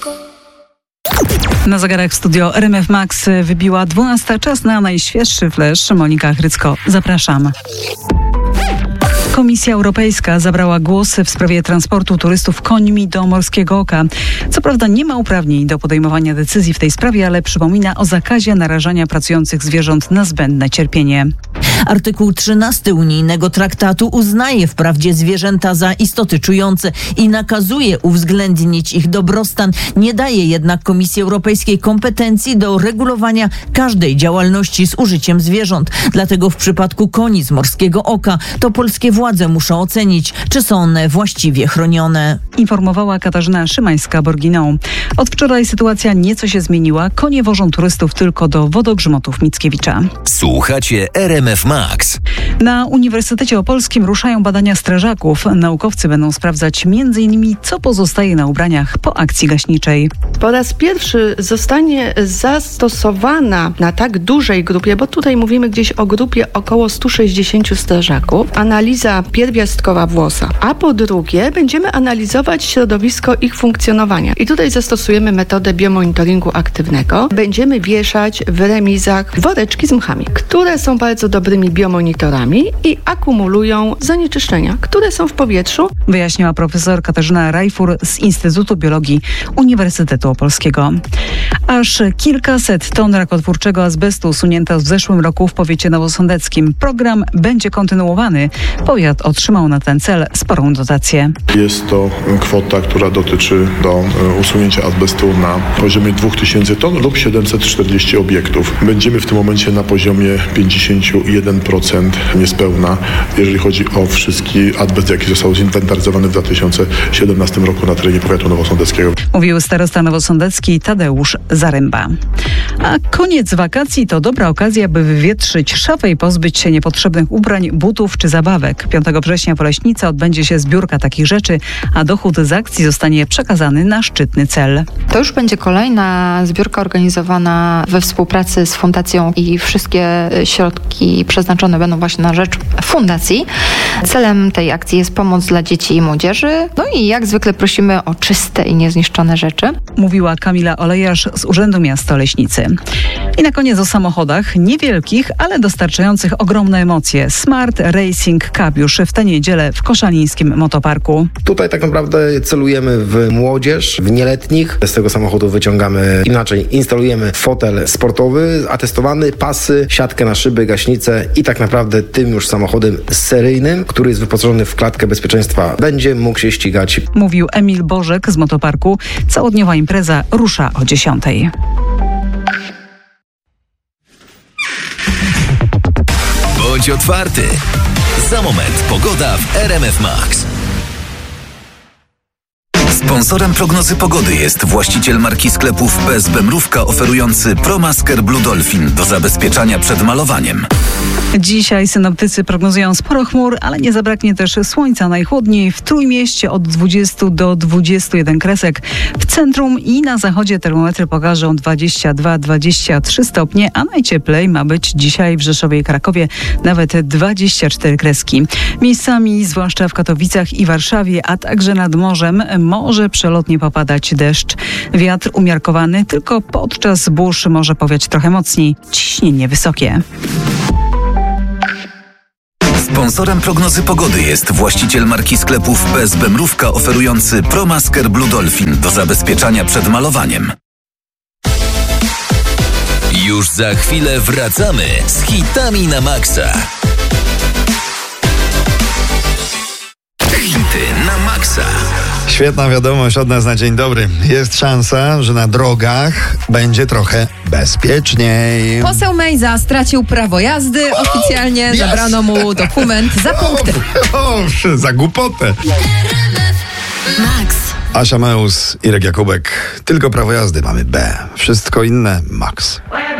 Na zegarach w studio RMF Max wybiła 12. Czas na najświeższy flash. Monika Chrycko, zapraszam. Komisja Europejska zabrała głos w sprawie transportu turystów końmi do Morskiego Oka. Co prawda nie ma uprawnień do podejmowania decyzji w tej sprawie, ale przypomina o zakazie narażania pracujących zwierząt na zbędne cierpienie. Artykuł 13 unijnego traktatu uznaje wprawdzie zwierzęta za istoty czujące i nakazuje uwzględnić ich dobrostan, nie daje jednak Komisji Europejskiej kompetencji do regulowania każdej działalności z użyciem zwierząt. Dlatego w przypadku koni z Morskiego Oka to polskie władze muszą ocenić, czy są one właściwie chronione. Informowała Katarzyna Szymańska-Borginą. Od wczoraj sytuacja nieco się zmieniła. Konie wożą turystów tylko do wodogrzmotów Mickiewicza. Słuchacie RMF Max. Na Uniwersytecie Opolskim ruszają badania strażaków. Naukowcy będą sprawdzać m.in. co pozostaje na ubraniach po akcji gaśniczej. Po raz pierwszy zostanie zastosowana na tak dużej grupie, bo tutaj mówimy gdzieś o grupie około 160 strażaków, analiza pierwiastkowa włosa. A po drugie będziemy analizować środowisko ich funkcjonowania. I tutaj zastosujemy metodę biomonitoringu aktywnego. Będziemy wieszać w remizach woreczki z mchami, które są bardzo dobrymi biomonitorami i akumulują zanieczyszczenia, które są w powietrzu. Wyjaśniła profesor Katarzyna Rajfur z Instytutu Biologii Uniwersytetu Opolskiego. Aż kilkaset ton rakotwórczego azbestu usunięto w zeszłym roku w powiecie nowosądeckim. Program będzie kontynuowany. Powiat otrzymał na ten cel sporą dotację. Jest to kwota, która dotyczy do usunięcia azbestu na poziomie 2000 ton lub 740 obiektów. Będziemy w tym momencie na poziomie 51% niespełna, jeżeli chodzi o wszystki azbest, jaki został zinwentaryzowany w 2017 roku na terenie powiatu nowosądeckiego. Mówił starosta nowosądecki Tadeusz Zaręba. A koniec wakacji to dobra okazja, by wywietrzyć szafę i pozbyć się niepotrzebnych ubrań, butów czy zabawek. 5 września w Oleśnicy odbędzie się zbiórka takich rzeczy, a dochód z akcji zostanie przekazany na szczytny cel. To już będzie kolejna zbiórka organizowana we współpracy z Fundacją i wszystkie środki przeznaczone będą właśnie na rzecz fundacji. Celem tej akcji jest pomoc dla dzieci i młodzieży. No i jak zwykle prosimy o czyste i niezniszczone rzeczy. Mówiła Kamila Olejarz z Urzędu Miasta Oleśnicy. I na koniec o samochodach, niewielkich, ale dostarczających ogromne emocje. Smart Racing Cup już w tę niedzielę w Koszalińskim Motoparku. Tutaj tak naprawdę celujemy w młodzież, w nieletnich. Z tego samochodu wyciągamy, instalujemy fotel sportowy, atestowany, pasy, siatkę na szyby, gaśnicę i tak naprawdę tym już samochodem seryjnym, który jest wyposażony w klatkę bezpieczeństwa, będzie mógł się ścigać. Mówił Emil Bożek z Motoparku. Całodniowa impreza rusza o 10:00. Bądź otwarty. Za moment pogoda w RMF Max. Sponsorem prognozy pogody jest właściciel marki sklepów PSB Mrówka oferujący ProMasker Blue Dolphin do zabezpieczania przed malowaniem. Dzisiaj synoptycy prognozują sporo chmur, ale nie zabraknie też słońca. Najchłodniej w Trójmieście od 20 do 21 kresek. W centrum i na zachodzie termometry pokażą 22-23 stopnie, a najcieplej ma być dzisiaj w Rzeszowie i Krakowie nawet 24 kreski. Miejscami, zwłaszcza w Katowicach i Warszawie, a także nad morzem, może przelotnie popadać deszcz. Wiatr umiarkowany, tylko podczas burz może powiać trochę mocniej. Ciśnienie wysokie. Sponsorem prognozy pogody jest właściciel marki sklepów PSB Mrówka oferujący ProMasker Blue Dolphin do zabezpieczania przed malowaniem. Już za chwilę wracamy z hitami na maksa. Hity na maksa. Świetna wiadomość od nas na dzień dobry. Jest szansa, że na drogach będzie trochę bezpieczniej. Poseł Mejza stracił prawo jazdy. Oficjalnie zabrano mu dokument za punkty. Za głupotę. Max. Asia Meus, Irek Jakubek. Tylko prawo jazdy mamy B. Wszystko inne Max.